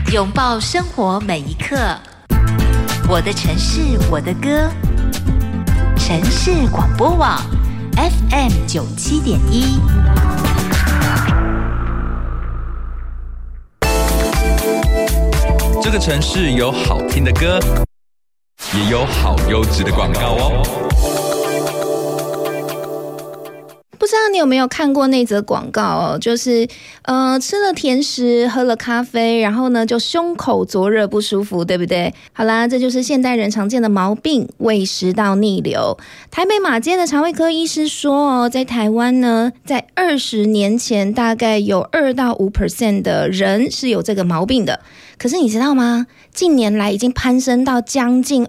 拥抱生活每一刻。我的城市，我的歌。城市广播网 FM97.1。 这个城市有好听的歌，也有好优质的广告哦。 不知道你有没有看过那则广告哦？就是吃了甜食，喝了咖啡，然后呢就胸口灼热不舒服，对不对？好啦，这就是现代人常见的毛病——胃食道逆流。台北马偕的肠胃科医师说在台湾呢，在20年前大概有2到5% 的人是有这个毛病的。可是你知道吗？近年来已经攀升到将近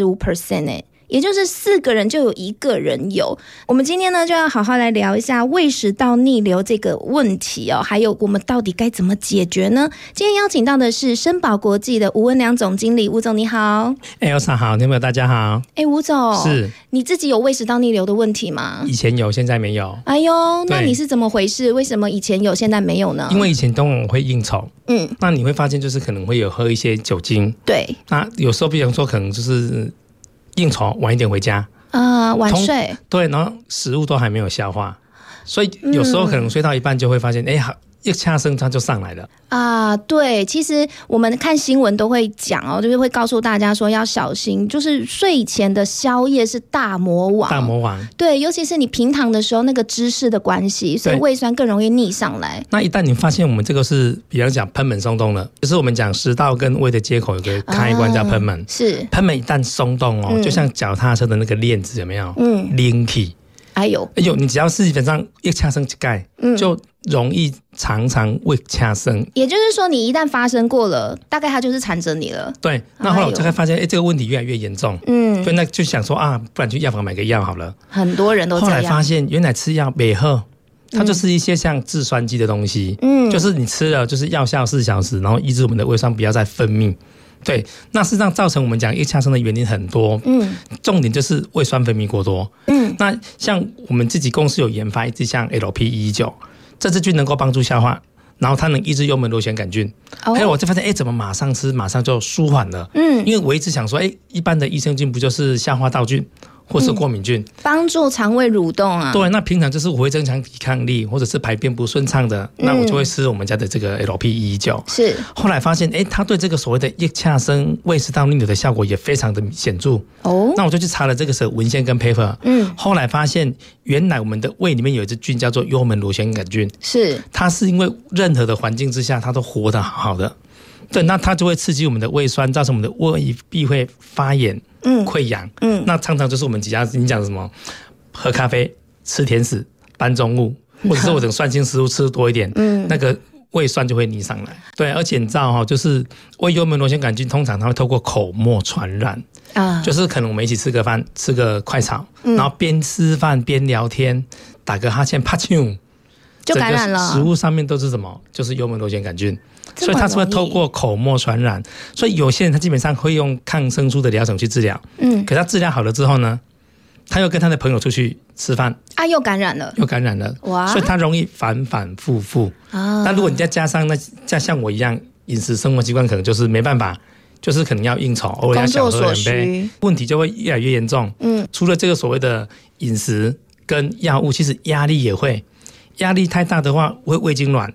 25%耶。也就是4个人就有1个人有。我们今天呢就要好好来聊一下胃食道逆流这个问题哦，还有我们到底该怎么解决呢？今天邀请到的是申宝国际的吴文良总经理，吴总你好。 Elsa 好，听众朋友大家好。 吴总， 是你自己有胃食道逆流的问题吗？ 以前有，现在没有。 哎呦，那你是怎么回事？为什么以前有，现在没有呢？ 因为以前都会应酬，那你会发现就是可能会有喝一些酒精， 对， 那有时候比方说可能就是应酬晚一点回家晚睡， 对，然后食物都还没有消化，所以有时候可能睡到一半就会发现一恰声它就上来了对，其实我们看新闻都会讲哦，就是会告诉大家说要小心，就是睡前的宵夜是大魔王，对，尤其是你平躺的时候那个姿势的关系，所以胃酸更容易逆上来。 那一旦你发现我们这个是比方讲贲门松动了，就是我们讲食道跟胃的接口有个开关叫贲门， 是贲门一旦松动就像脚踏车的那个链子有没有拎起， 哎呦， 你只要是基本上一恰生一盖，就容易常常胃恰生。 也就是说，你一旦发生过了，大概它就是缠着你了。对， 那后来我就会发现，这个问题越来越严重。所以那就想说不然去药房买个药好了。 很多人都这样。 后来发现，原来吃药没喝，它就是一些像制酸剂的东西。就是你吃了，就是药效4小时，然后抑制我们的胃酸不要再分泌。对，那事实上造成我们讲一恰生的原因很多，重点就是胃酸分泌过多。那像我们自己公司有研发一支像 LP119， 这支菌能够帮助消化，然后它能抑制幽门螺旋杆菌。还有我就发现，怎么马上吃马上就舒缓了？因为我一直想说，一般的益生菌不就是消化道菌？或是过敏菌， 帮助肠胃蠕动啊。 对，那平常就是我会增强抵抗力，或者是排便不顺畅的，那我就会吃我们家的这个 LP119。是，后来发现，它对这个所谓的一恰生胃食道逆流的效果也非常的显著。那我就去查了这个文献跟 paper。后来发现，原来我们的胃里面有一只菌叫做幽门螺旋杆菌，是，它是因为任何的环境之下，它都活得好好的。对，那它就会刺激我们的胃酸，造成我们的胃壁会发炎、溃疡。那常常就是我们几家你讲什么，喝咖啡、吃甜食、搬重物，或者是我等酸性食物吃多一点，那个胃酸就会逆上来。对，而且你知道就是胃幽门螺旋杆菌通常它会透过口沫传染就是可能我们一起吃个饭，吃个快炒，然后边吃饭边聊天，打个哈欠，啪啾， 就感染了。 食物上面都是什么？就是幽门螺旋杆菌。所以它是会透过口沫传染，所以有些人他基本上会用抗生素的疗程去治疗，可他治疗好了之后呢，他又跟他的朋友出去吃饭又感染了，哇！ 所以他容易反反复复但如果你再加上像我一样饮食生活习惯可能就是没办法，就是可能要应酬，偶尔要小喝2杯，问题就会越来越严重。除了这个所谓的饮食跟药物，其实压力也会，压力太大的话会胃痉挛。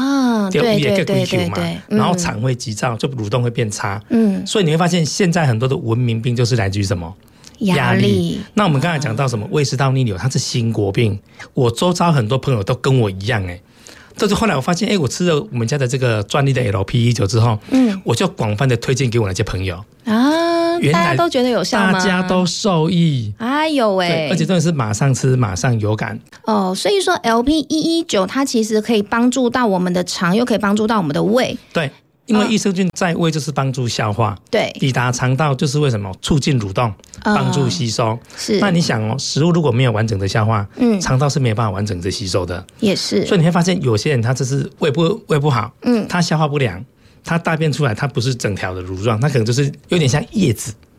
对，然后肠会急躁，就蠕动会变差。所以你会发现现在很多的文明病就是来自于什么？压力。那我们刚才讲到什么胃食道逆流，它是新国病。我周遭很多朋友都跟我一样但是后来我发现，我吃了我们家的这个专利的 LP119 之后，我就广泛的推荐给我那些朋友原来大家都觉得有效吗？ 大家都受益。而且真的是马上吃马上有感所以说 LP119 它其实可以帮助到我们的肠，又可以帮助到我们的胃。 对，因为益生菌在胃就是帮助消化， 对， 抵达肠道就是为什么促进蠕动，帮助吸收。是，那你想食物如果没有完整的消化，肠道是没有办法完整的吸收的。也是，所以你会发现有些人他就是胃不好，他消化不良，他大便出来他不是整条的乳状，他可能就是有点像叶子。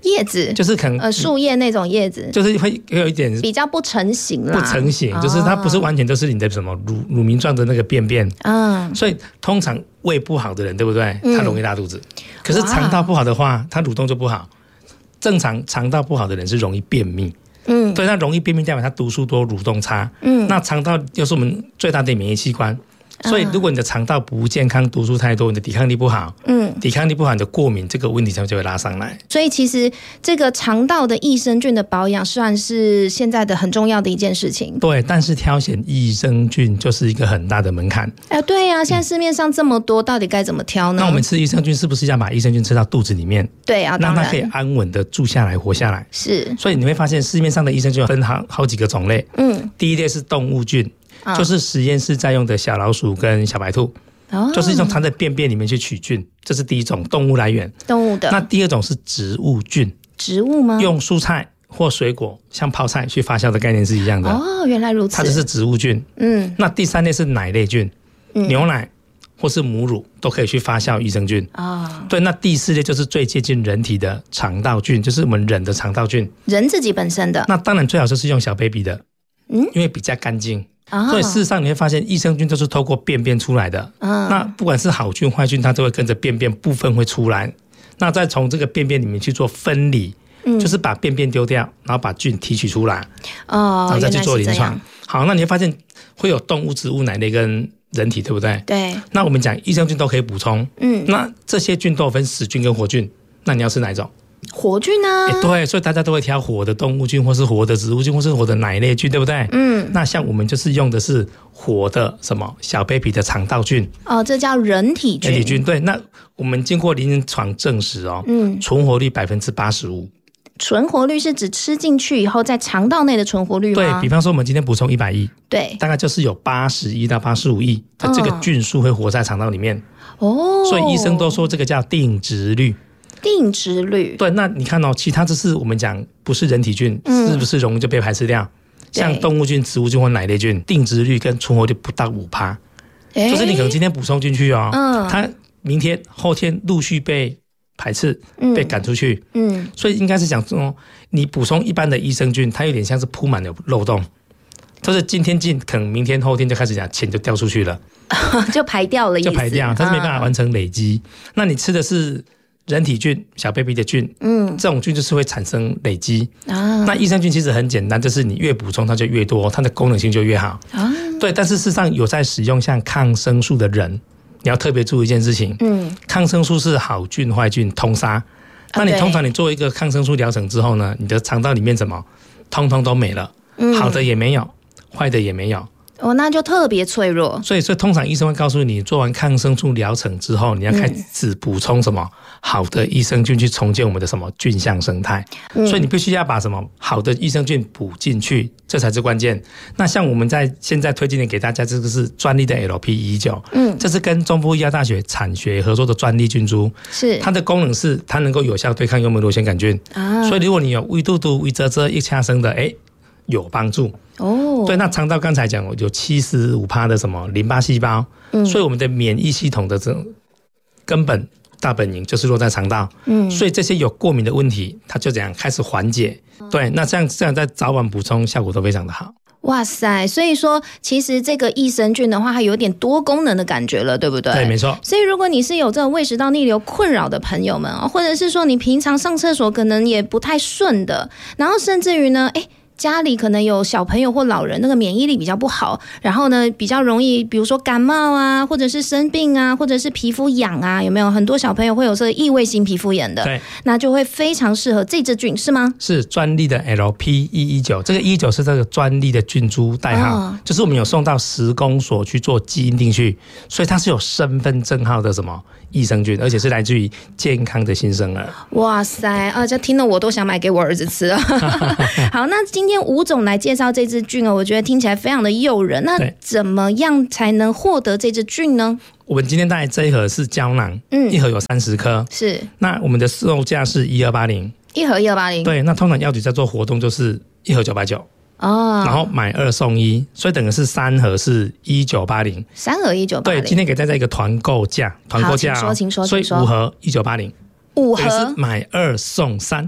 叶子就是可能树叶那种叶子， 就是会有一点比较不成形啦， 不成形，就是它不是完全都是你的什么乳糜状的那个便便，所以通常胃不好的人，对不对？他容易拉肚子。可是肠道不好的话，他蠕动就不好。正常肠道不好的人是容易便秘，对，那容易便秘代表他毒素多，蠕动差，那肠道又是我们最大的免疫器官。所以，如果你的肠道不健康，毒素太多，你的抵抗力不好，抵抗力不好，你的过敏这个问题就会拉上来。 所以，其实这个肠道的益生菌的保养，算是现在的很重要的一件事情。 对，但是挑选益生菌就是一个很大的门槛。 对啊，现在市面上这么多，到底该怎么挑呢？ 那我们吃益生菌是不是要把益生菌吃到肚子里面？ 对啊， 让它可以安稳的住下来、活下来。 是， 所以你会发现市面上的益生菌分好几个种类。第一类是动物菌。就是实验室在用的小老鼠跟小白兔，就是一种藏在便便里面去取菌，这是第一种动物来源。动物的。那第二种是植物菌。植物吗？用蔬菜或水果，像泡菜去发酵的概念是一样的。 原来如此。 它就是植物菌。那第三类是奶类菌，牛奶或是母乳都可以去发酵益生菌。对，那第四类就是最接近人体的肠道菌，就是我们人的肠道菌， 人自己本身的。 那当然最好就是用小 baby 的，因为比较干净。所以事实上你会发现益生菌都是透过便便出来的，那不管是好菌坏菌，它都会跟着便便部分会出来，那再从这个便便里面去做分离，就是把便便丢掉，然后把菌提取出来，然后再去做临床。好，那你会发现会有动物、植物、奶类跟人体，对不对？ 对。 那我们讲益生菌都可以补充，那这些菌都有分死菌跟活菌，那你要吃哪一种？ 活菌啊， 对，所以大家都会挑活的动物菌，或是活的植物菌，或是活的奶类菌，对不对？那像我们就是用的是活的什么小 baby 的肠道菌， 这叫人体菌。 人体菌，对。那我们经过临床证实存活率85%。 存活率是指吃进去以后在肠道内的存活率吗？ 对，比方说我们今天补充100亿， 对， 大概就是有80亿到85亿的这个菌数会活在肠道里面。所以医生都说这个叫定植率。 定植率。对， 那你看其他就是我们讲不是人体菌，是不是容易就被排斥掉？像动物菌、植物菌或奶类菌，定植率跟存活率不到5%，就是你可能今天补充进去它明天、后天陆续被排斥，被赶出去。所以应该是讲说，你补充一般的益生菌，它有点像是铺满了漏洞，就是今天进，可能明天、后天就开始讲钱就掉出去了， 就排掉了意思， 就排掉，它是没办法完成累积。那你吃的是人体菌小 baby 的菌，这种菌就是会产生累积。那益生菌其实很简单，就是你越补充它就越多，它的功能性就越好。对，但是事实上有在使用像抗生素的人，你要特别注意一件事情，抗生素是好菌坏菌通杀。那你通常你做一个抗生素疗程之后呢，你的肠道里面什么通通都没了，好的也没有，坏的也没有。 那就特别脆弱。 所以通常医生会告诉你，做完抗生素疗程之后，你要开始补充什么好的益生菌去重建我们的什么菌相生态。所以你必须要把什么好的益生菌补进去，这才是关键。那像我们现在推荐的给大家，这个是专利的 LP119，这是跟中部医药大学产学合作的专利菌株，是它的功能是它能够有效对抗幽门螺旋杆菌。所以如果你有胃肚肚、胃蛰蛰、腋下生的，有帮助。对，那肠道刚才讲有75%的什么淋巴细胞，所以我们的免疫系统的这种根本大本营就是落在肠道。所以这些有过敏的问题，它就这样开始缓解。对，那这样在早晚补充效果都非常的好。 哇塞，所以说其实这个益生菌的话，它有点多功能的感觉了，对不对？ 对，没错。 所以如果你是有这种胃食道逆流困扰的朋友们，或者是说你平常上厕所可能也不太顺的，然后甚至于呢，家里可能有小朋友或老人，那个免疫力比较不好，然后呢比较容易比如说感冒啊，或者是生病啊，或者是皮肤痒啊，有没有很多小朋友会有这个异位性皮肤炎的？对，那就会非常适合这支菌，是吗？ 是专利的 LP119， 这个119是这个专利的菌株代号，就是我们有送到10公所去做基因定序，所以它是有身份证号的什么益生菌，而且是来自于健康的新生儿。 哇塞，这听了我都想买给我儿子吃了。好，那今天吴总来介绍这支菌我觉得听起来非常的诱人。那怎么样才能获得这支菌呢？ 我们今天带这一盒是胶囊，一盒有30颗，是。那我们的售价是1280， 一盒1280。对， 那通常药局在做活动就是一盒990。然后买2送1，所以等于是3盒是1980，3 盒1980。 对，今天给大家一个团购价， 请说， 所以5盒1980，5盒是买2送3。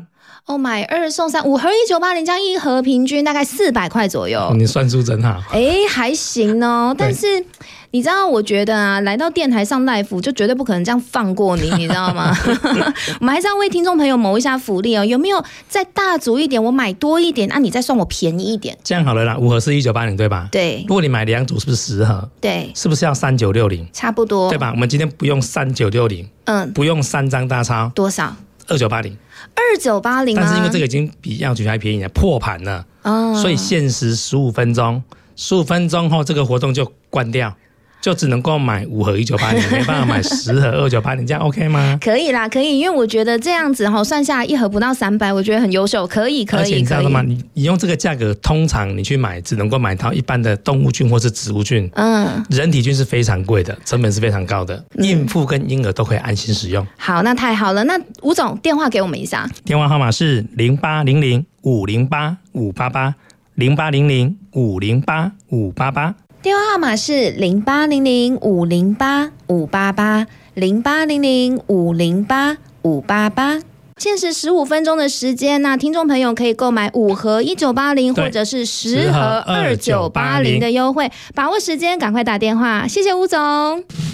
哦，买2送3，5盒1980，这样一盒平均大概400块左右。 你算数真好。 还行哦，但是你知道，我觉得啊，来到电台上 live 就绝对不可能这样放过你，你知道吗？我们还是要为听众朋友谋一下福利哦。有没有再大组一点，我买多一点，你再算我便宜一点？这样好了啦，5盒是1980，对吧？ 对。 如果你买2组，是不是10盒？ 对。 是不是要3960？ 差不多， 对吧？我们今天不用3960，不用3张大钞， 多少 ？2980。 2980吗？ 但是因为这个已经比药局还便宜了，破盘了，所以限时15分钟，15分钟后这个活动就关掉。就只能够买5盒1980，没办法买10盒2980，这样 OK 吗？ 可以啦，可以，因为我觉得这样子算下来一盒不到300，我觉得很优秀，可以。 而且你知道吗？你用这个价格，通常你去买只能够买到一般的动物菌或是植物菌，人体菌是非常贵的，成本是非常高的，孕妇跟婴儿都可以安心使用。 好，那太好了。那吴总电话给我们一下， 电话号码是0800-508-588，0800-508-588。 电话号码是0800-508-588，0800-508-588。限时15分钟的时间，那听众朋友可以购买5盒1980或者是10盒2980的优惠，把握时间，赶快打电话。谢谢吴总。